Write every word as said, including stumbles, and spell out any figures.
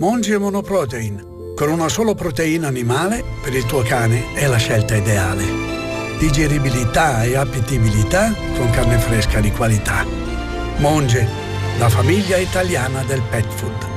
Monge Monoprotein. Con una sola proteina animale, per il tuo cane è la scelta ideale. Digeribilità e appetibilità con carne fresca di qualità. Monge, la famiglia italiana del pet food.